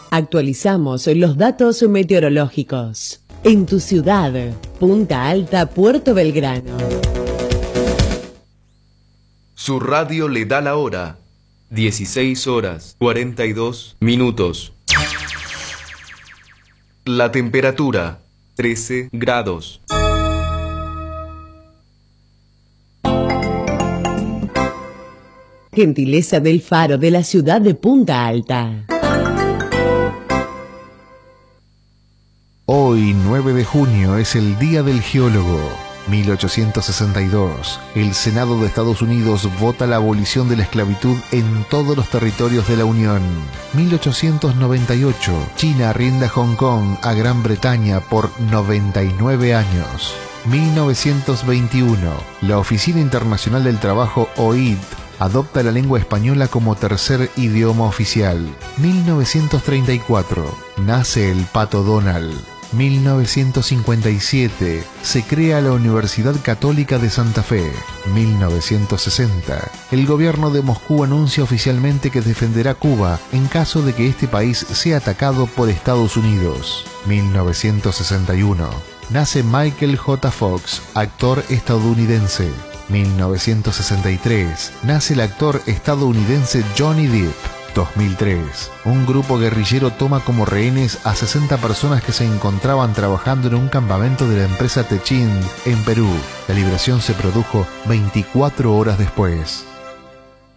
Actualizamos los datos meteorológicos. En tu ciudad, Punta Alta, Puerto Belgrano. Su radio le da la hora. 16 horas 42 minutos. La temperatura, 13 grados. Gentileza del Faro de la ciudad de Punta Alta. Hoy, 9 de junio, es el Día del Geólogo. 1862, el Senado de Estados Unidos vota la abolición de la esclavitud en todos los territorios de la Unión. 1898, China arrienda Hong Kong a Gran Bretaña por 99 años. 1921, la Oficina Internacional del Trabajo, OIT, adopta la lengua española como tercer idioma oficial. 1934, nace el Pato Donald. 1957, se crea la Universidad Católica de Santa Fe. 1960, el gobierno de Moscú anuncia oficialmente que defenderá Cuba en caso de que este país sea atacado por Estados Unidos. 1961, nace Michael J. Fox, actor estadounidense. 1963, nace el actor estadounidense Johnny Depp. 2003, un grupo guerrillero toma como rehenes a 60 personas que se encontraban trabajando en un campamento de la empresa Techint en Perú. La liberación se produjo 24 horas después.